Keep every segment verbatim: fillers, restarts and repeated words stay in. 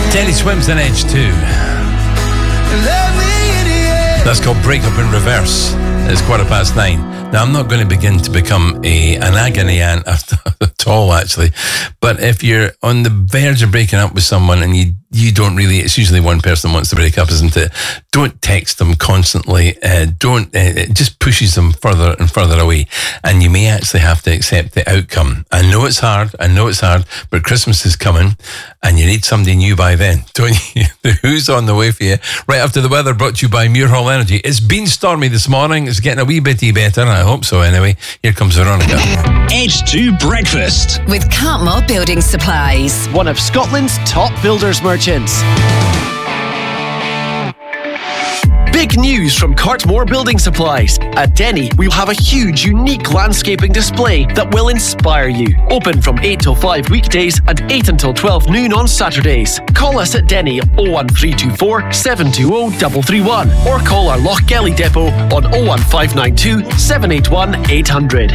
Denny Swims in Edge two. That's called Break Up in Reverse. It's quarter past nine. Now, I'm not going to begin to become a an agony aunt at all, actually. But if you're on the verge of breaking up with someone and you you don't really, it's usually one person wants to break up, isn't it? Don't text them constantly. Uh, don't, uh, it just pushes them further and further away. And you may actually have to accept the outcome. I know it's hard. I know it's hard, but Christmas is coming and you need somebody new by then, don't you? Who's on the way for you? Right after the weather, brought to you by Muir Hall Energy. It's been stormy this morning. It's getting a wee bit better. I hope so anyway. Here comes Veronica. Edge two Breakfast. With Cartmore Building Supplies. One of Scotland's top builders merchants. Big news from Cartmore Building Supplies. At Denny, we'll have a huge, unique landscaping display that will inspire you. Open from eight till five weekdays and eight until twelve noon on Saturdays. Call us at Denny oh one three two four, seven two oh, three three one or call our Lochgelly depot on oh one five nine two, seven eight one, eight hundred.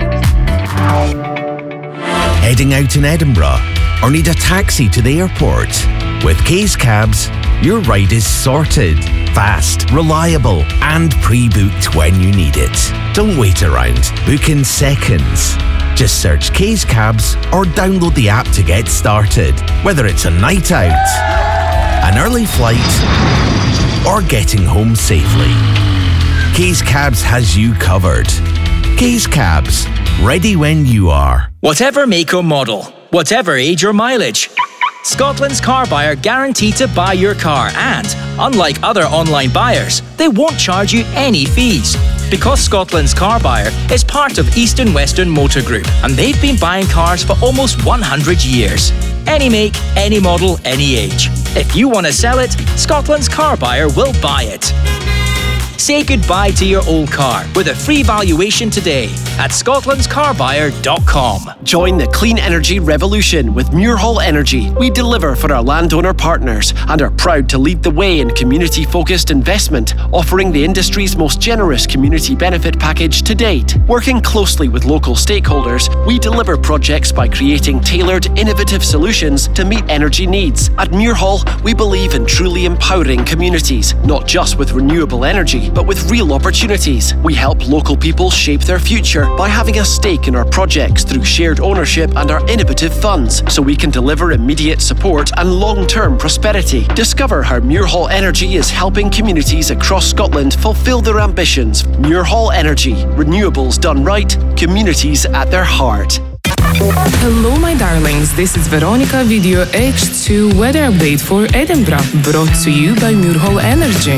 Heading out in Edinburgh or need a taxi to the airport? With Case Cabs, your ride is sorted, fast, reliable, and pre-booked when you need it. Don't wait around. Book in seconds. Just search Case Cabs or download the app to get started. Whether it's a night out, an early flight, or getting home safely, Case Cabs has you covered. Case Cabs, ready when you are. Whatever make or model, whatever age or mileage, Scotland's car buyer guaranteed to buy your car, and unlike other online buyers, they won't charge you any fees. Because Scotland's car buyer is part of East and Western Motor Group, and they've been buying cars for almost one hundred years. Any make, any model, any age. If you want to sell it, Scotland's car buyer will buy it. Say goodbye to your old car with a free valuation today at scotlands car buyer dot com. Join the clean energy revolution with Muir Hall Energy. We deliver for our landowner partners and are proud to lead the way in community-focused investment, offering the industry's most generous community benefit package to date. Working closely with local stakeholders, we deliver projects by creating tailored, innovative solutions to meet energy needs. At Muir Hall, we believe in truly empowering communities, not just with renewable energy, but with real opportunities. We help local people shape their future by having a stake in our projects through shared ownership and our innovative funds, so we can deliver immediate support and long-term prosperity. Discover how Muir Hall Energy is helping communities across Scotland fulfill their ambitions. Muir Hall Energy. Renewables done right. Communities at their heart. Hello my darlings, this is Veronica with your H two weather update for Edinburgh, brought to you by Muir Hall Energy.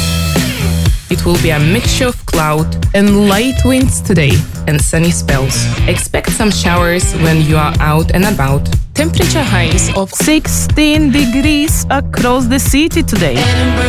It will be a mixture of cloud and light winds today and sunny spells. Expect some showers when you are out and about. Temperature highs of sixteen degrees across the city today.